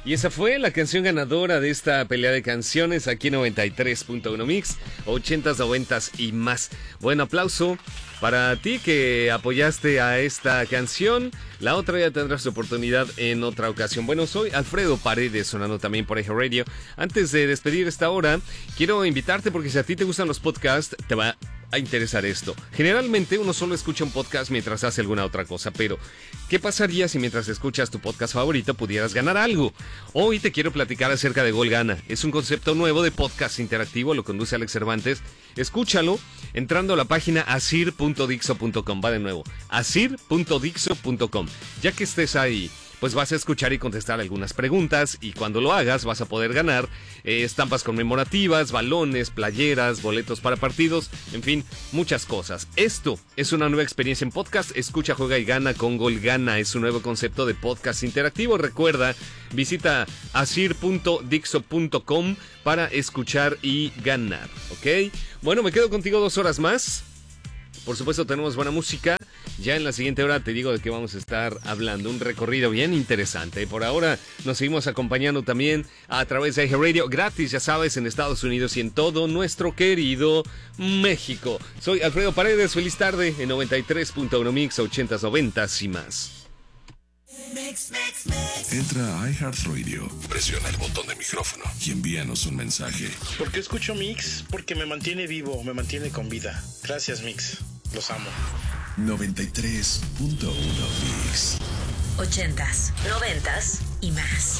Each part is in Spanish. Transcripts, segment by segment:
Y esa fue la canción ganadora de esta pelea de canciones aquí en 93.1 Mix, 80s, 90s y más. Buen aplauso para ti que apoyaste a esta canción. La otra ya tendrás oportunidad en otra ocasión. Bueno, soy Alfredo Paredes, sonando también por Eje Radio. Antes de despedir esta hora, quiero invitarte porque si a ti te gustan los podcasts, te va a interesar esto. Generalmente uno solo escucha un podcast mientras hace alguna otra cosa, pero ¿qué pasaría si mientras escuchas tu podcast favorito pudieras ganar algo? Hoy te quiero platicar acerca de Gol Gana. Es un concepto nuevo de podcast interactivo, lo conduce Alex Cervantes. Escúchalo entrando a la página asir.dixo.com. Va de nuevo, asir.dixo.com. Ya que estés ahí, pues vas a escuchar y contestar algunas preguntas, y cuando lo hagas vas a poder ganar estampas conmemorativas, balones, playeras, boletos para partidos, en fin, muchas cosas. Esto es una nueva experiencia en podcast. Escucha, juega y gana con Gol Gana. Es un nuevo concepto de podcast interactivo. Recuerda, visita asir.dixo.com para escuchar y ganar, ¿ok? Bueno, me quedo contigo 2 horas más. Por supuesto tenemos buena música. Ya en la siguiente hora te digo de qué vamos a estar hablando. Un recorrido bien interesante. Por ahora nos seguimos acompañando también a través de Eje Radio. Gratis, ya sabes, en Estados Unidos y en todo nuestro querido México. Soy Alfredo Paredes. Feliz tarde en 93.1 Mix, 80s, 90s y más. Entra a iHeartRadio, presiona el botón de micrófono y envíanos un mensaje. ¿Por qué escucho Mix? Porque me mantiene vivo, me mantiene con vida. Gracias, Mix. Los amo. 93.1 Mix. 80s, 90s y más.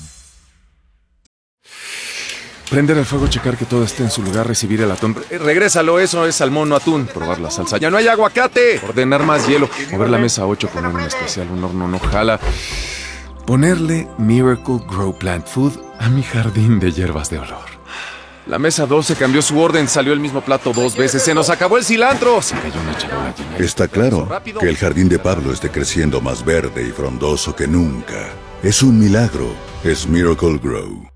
Prender el fuego, checar que todo esté en su lugar, recibir el atún. Regrésalo, eso es salmón, no atún. Probar la salsa. ¡Ya no hay aguacate! Ordenar más hielo. Mover la mesa 8, poner un especial, un horno no jala. Ponerle Miracle Grow Plant Food a mi jardín de hierbas de olor. La mesa 12 cambió su orden, salió el mismo plato 2 veces. ¡Se nos acabó el cilantro! Se cayó una charola llena. Está claro que el jardín de Pablo esté creciendo más verde y frondoso que nunca. Es un milagro. Es Miracle Grow.